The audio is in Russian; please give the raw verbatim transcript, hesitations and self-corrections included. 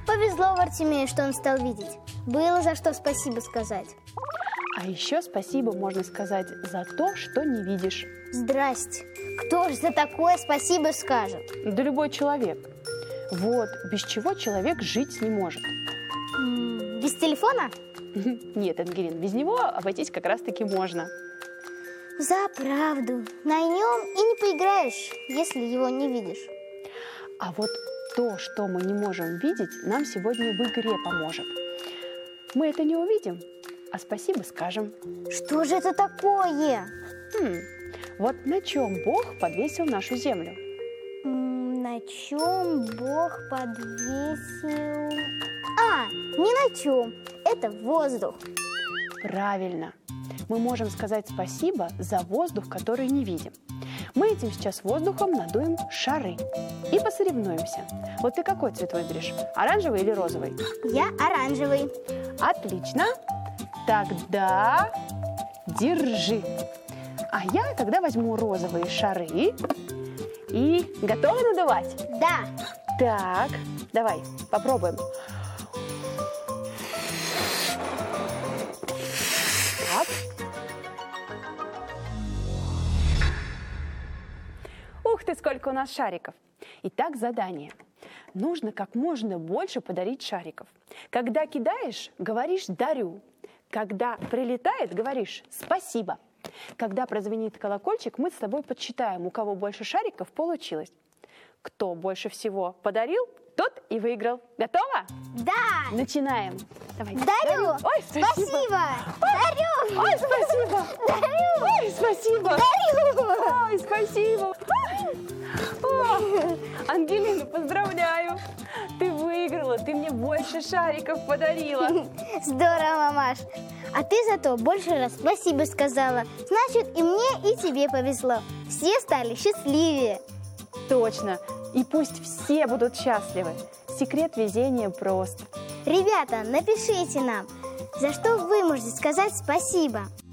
повезло Артемию, что он стал видеть. Было за что спасибо сказать. А еще спасибо можно сказать за то, что не видишь. Здрасте. Кто же за такое спасибо скажет? Да любой человек. Вот, без чего человек жить не может. М, Без телефона? Нет, Ангелин, без него обойтись как раз-таки можно. За правду. На нем и не поиграешь, если его не видишь. А вот то, что мы не можем видеть, нам сегодня в игре поможет. Мы это не увидим, а спасибо скажем. Что же это такое? Хм, вот на чем Бог подвесил нашу землю? М, На чем Бог подвесил? А, ни на чем. Это воздух. Правильно. Мы можем сказать спасибо за воздух, который не видим. Мы этим сейчас воздухом надуем шары и посоревнуемся. Вот ты какой цвет выберешь? Оранжевый или розовый? Я оранжевый. Отлично. Тогда держи. А я тогда возьму розовые шары и готова надувать? Да. Так, давай, попробуем. Так. Ух ты, сколько у нас шариков! Итак, задание. Нужно как можно больше подарить шариков. Когда кидаешь, говоришь «дарю». Когда прилетает, говоришь «спасибо». Когда прозвенит колокольчик, мы с тобой подсчитаем, у кого больше шариков получилось. Кто больше всего подарил, тот и выиграл. Готово? Да. Начинаем. Давай. Дарю. Ой, спасибо. Спасибо. Дарю. Ой, спасибо. Дарю. Ой, спасибо. Дарю. Ой, спасибо. О, Ангелина, поздравляю. Ты выиграла, ты мне больше шариков подарила. Здорово, мамаш. А ты зато больше раз спасибо сказала. Значит, и мне, и тебе повезло. Все стали счастливее. Точно. И пусть все будут счастливы. Секрет везения прост. Ребята, напишите нам, за что вы можете сказать спасибо.